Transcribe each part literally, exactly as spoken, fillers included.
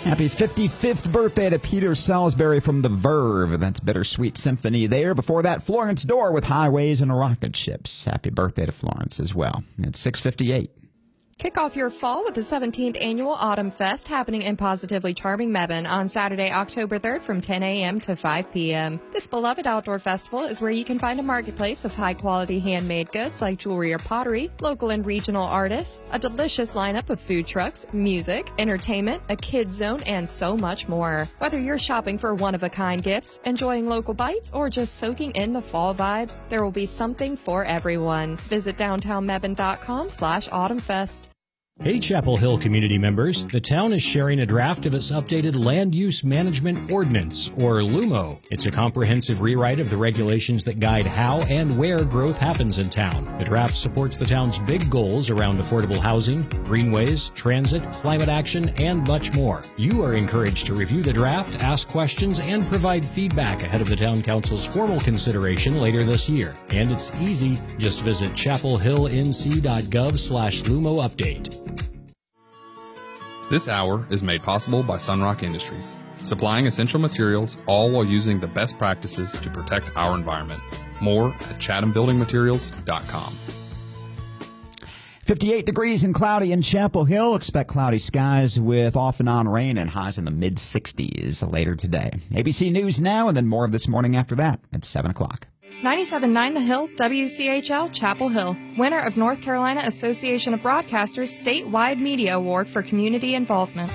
Happy fifty-fifth birthday to Peter Salisbury from The Verve. That's Bittersweet Symphony there. Before that, Florence Dorr with Highways and Rocket Ships. Happy birthday to Florence as well. It's six fifty-eight. Kick off your fall with the seventeenth Annual Autumn Fest happening in Positively Charming Mebane on Saturday, October third from ten a.m. to five p.m. This beloved outdoor festival is where you can find a marketplace of high-quality handmade goods like jewelry or pottery, local and regional artists, a delicious lineup of food trucks, music, entertainment, a kids zone, and so much more. Whether you're shopping for one-of-a-kind gifts, enjoying local bites, or just soaking in the fall vibes, there will be something for everyone. Visit downtown mebane dot com slash autumn fest. Hey, Chapel Hill community members, the town is sharing a draft of its updated Land Use Management Ordinance, or LUMO. It's a comprehensive rewrite of the regulations that guide how and where growth happens in town. The draft supports the town's big goals around affordable housing, greenways, transit, climate action, and much more. You are encouraged to review the draft, ask questions, and provide feedback ahead of the town council's formal consideration later this year. And it's easy. Just visit chapel hill n c dot gov slash lumo update. This hour is made possible by Sunrock Industries, supplying essential materials, all while using the best practices to protect our environment. More at chatham building materials dot com. fifty-eight degrees and cloudy in Chapel Hill. Expect cloudy skies with off and on rain and highs in the mid sixties later today. A B C News now, and then more of This Morning after that at seven o'clock. ninety-seven point nine The Hill, W C H L, Chapel Hill. Winner of North Carolina Association of Broadcasters Statewide Media Award for Community Involvement.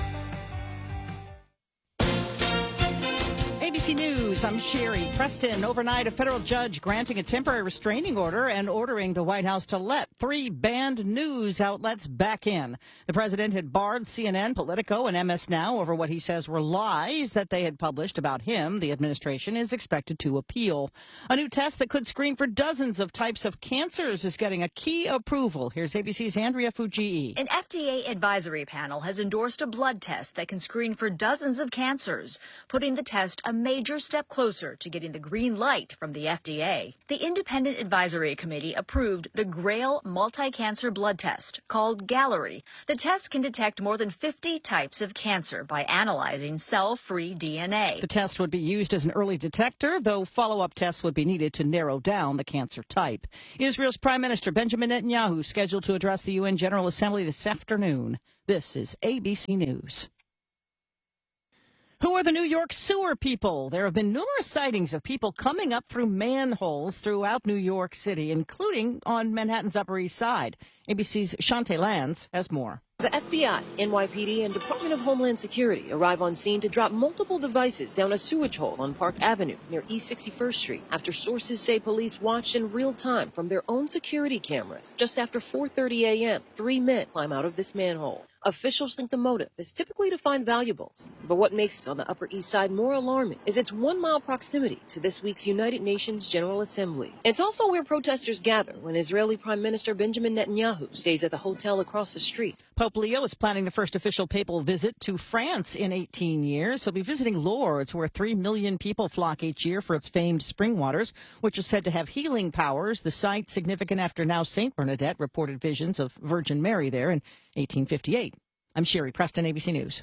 A B C News, I'm Sherry Preston. Overnight, a federal judge granting a temporary restraining order and ordering the White House to let three banned news outlets back in. The president had barred C N N, Politico, and M S Now over what he says were lies that they had published about him. The administration is expected to appeal. A new test that could screen for dozens of types of cancers is getting a key approval. Here's A B C's Andrea Fujii. An F D A advisory panel has endorsed a blood test that can screen for dozens of cancers, putting the test a major step closer to getting the green light from the F D A. The Independent Advisory Committee approved the GRAIL multi-cancer blood test, called Gallery. The test can detect more than fifty types of cancer by analyzing cell-free D N A. The test would be used as an early detector, though follow-up tests would be needed to narrow down the cancer type. Israel's Prime Minister Benjamin Netanyahu scheduled to address the U N General Assembly this afternoon. This is A B C News. Who are the New York sewer people? There have been numerous sightings of people coming up through manholes throughout New York City, including on Manhattan's Upper East Side. A B C's Shantae Lands has more. The F B I, N Y P D, and Department of Homeland Security arrive on scene to drop multiple devices down a sewage hole on Park Avenue near East sixty-first Street after sources say police watched in real time from their own security cameras. Just after four thirty a.m., three men climb out of this manhole. Officials think the motive is typically to find valuables, but what makes it on the Upper East Side more alarming is its one-mile proximity to this week's United Nations General Assembly. It's also where protesters gather when Israeli Prime Minister Benjamin Netanyahu stays at the hotel across the street. Pope Leo is planning the first official papal visit to France in eighteen years. He'll be visiting Lourdes, where three million people flock each year for its famed spring waters, which is said to have healing powers. The site significant after now Saint Bernadette reported visions of Virgin Mary there in eighteen fifty-eight. I'm Sherry Preston, A B C News.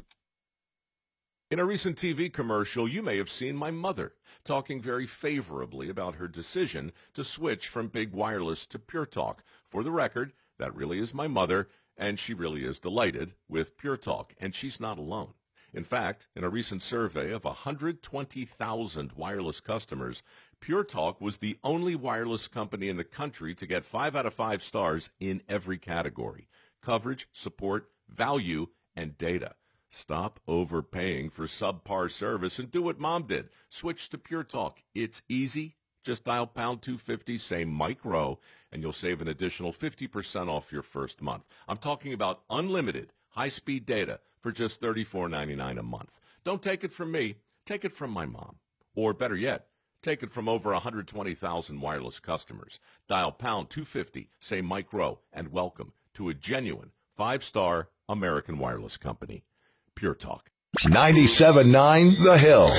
In a recent T V commercial, you may have seen my mother talking very favorably about her decision to switch from Big Wireless to Pure Talk. For the record, that really is my mother, and she really is delighted with Pure Talk, and she's not alone. In fact, in a recent survey of one hundred twenty thousand wireless customers, Pure Talk was the only wireless company in the country to get five out of five stars in every category: coverage, support, value, and data. Stop overpaying for subpar service and do what Mom did. Switch to Pure Talk. It's easy. Just dial pound two fifty, say Mike Rowe, and you'll save an additional fifty percent off your first month. I'm talking about unlimited high-speed data for just thirty-four ninety-nine a month. Don't take it from me. Take it from my mom. Or better yet, take it from over one hundred twenty thousand wireless customers. Dial pound two fifty, say Mike Rowe, and welcome to a genuine five-star American wireless company. Pure Talk. ninety-seven point nine The Hill.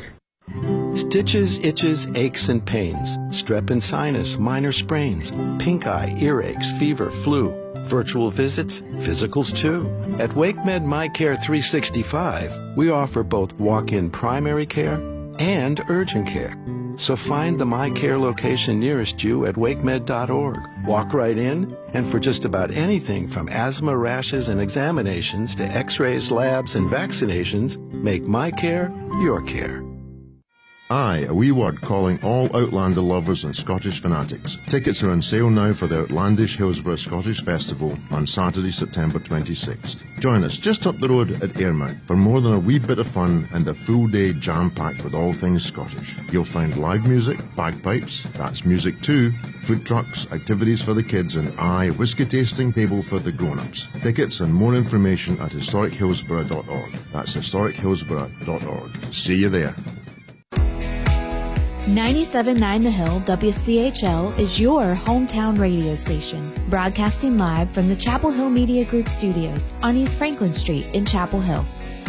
Stitches, itches, aches, and pains. Strep and sinus, minor sprains. Pink eye, earaches, fever, flu. virtual visits, physicals too. At WakeMed MyCare three sixty-five, we offer both walk-in primary care and urgent care. So find the MyCare location nearest you at wakemed dot org. Walk right in, and for just about anything from asthma, rashes, and examinations to x-rays, labs, and vaccinations, make MyCare your care. Aye, a wee word calling all Outlander lovers and Scottish fanatics. Tickets are on sale now for the Outlandish Hillsborough Scottish Festival on Saturday, September twenty-sixth. Join us just up the road at Airmount for more than a wee bit of fun and a full day jam-packed with all things Scottish. You'll find live music, bagpipes, that's music too, food trucks, activities for the kids, and aye, whiskey tasting table for the grown-ups. Tickets and more information at historic hillsborough dot org. That's historic hillsborough dot org. See you there. ninety-seven point nine The Hill W C H L is your hometown radio station, broadcasting live from the Chapel Hill Media Group studios on East Franklin Street in Chapel Hill.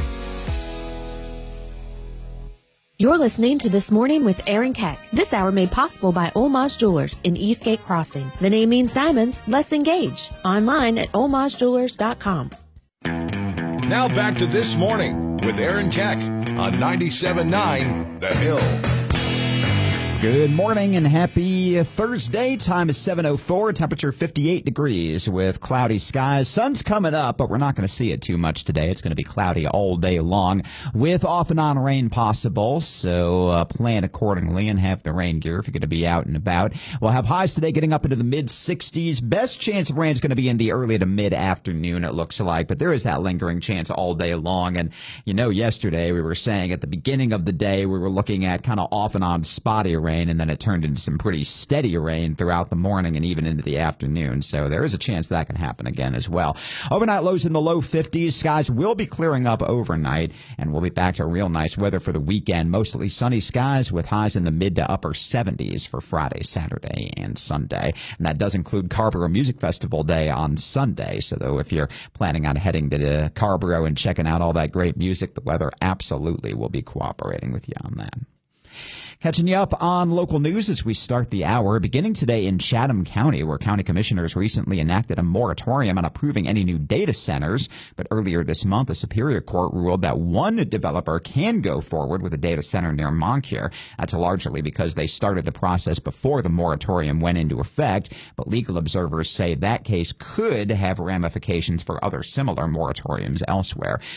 You're listening to This Morning with Aaron Keck. This hour made possible by Olmaz Jewelers in Eastgate Crossing. The name means diamonds, let's engage. Online at olmaz jewelers dot com. Now back to This Morning with Aaron Keck on ninety-seven point nine The Hill. Good morning and happy Thursday. Time is seven oh four, temperature fifty-eight degrees with cloudy skies. Sun's coming up, but we're not going to see it too much today. It's going to be cloudy all day long with off and on rain possible. So uh, plan accordingly and have the rain gear if you're going to be out and about. We'll have highs today getting up into the mid sixties. Best chance of rain is going to be in the early to mid afternoon, it looks like, but there is that lingering chance all day long. And you know, yesterday we were saying at the beginning of the day we were looking at kind of off and on spotty rain. And then it turned into some pretty steady rain throughout the morning and even into the afternoon. So there is a chance that can happen again as well. Overnight lows in the low fifties. Skies will be clearing up overnight, and we'll be back to real nice weather for the weekend. Mostly sunny skies with highs in the mid to upper seventies for Friday, Saturday, and Sunday. And that does include Carborough Music Festival Day on Sunday. So though if you're planning on heading to Carborough and checking out all that great music, the weather absolutely will be cooperating with you on that. Catching you up on local news as we start the hour, beginning today in Chatham County, where county commissioners recently enacted a moratorium on approving any new data centers. But earlier this month, a Superior Court ruled that one developer can go forward with a data center near Moncure. That's largely because they started the process before the moratorium went into effect. But legal observers say that case could have ramifications for other similar moratoriums elsewhere.